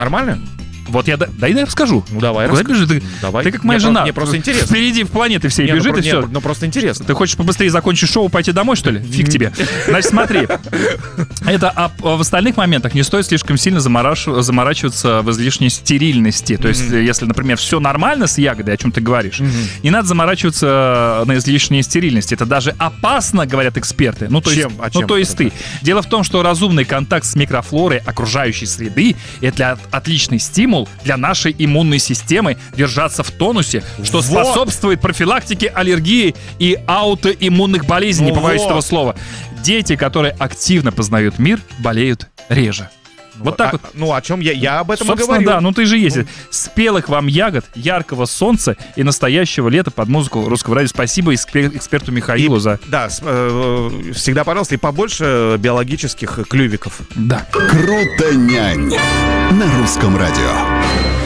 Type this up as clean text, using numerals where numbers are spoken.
Нормально? Вот я дай расскажу. Ну давай, Куда бежишь? Ты как моя жена. Мне просто интересно. Впереди в планеты всей бежит, и все. Ну просто интересно. Ты хочешь побыстрее закончить шоу, пойти домой, что ли? Фиг тебе. Значит, смотри. Это в остальных моментах не стоит слишком сильно заморачиваться в излишней стерильности. То есть, если, например, все нормально с ягодой, о чем ты говоришь, не надо заморачиваться на излишней стерильности. Это даже опасно, говорят эксперты. Ну, то есть ты. Дело в том, что разумный контакт с микрофлорой окружающей среды — это отличный стимул для нашей иммунной системы держаться в тонусе, что способствует профилактике аллергии и аутоиммунных болезней, не побоюсь этого слова. Дети, которые активно познают мир, болеют реже. Вот так вот. Ну, о чем я об этом и собственно, говорю. Да, ты же ездишь. Спелых вам ягод, яркого солнца и настоящего лета под музыку Русского радио. Спасибо эксперту Михаилу за... Да, всегда, пожалуйста, и побольше биологических клювиков. Да. Круто, нянь на Русском радио.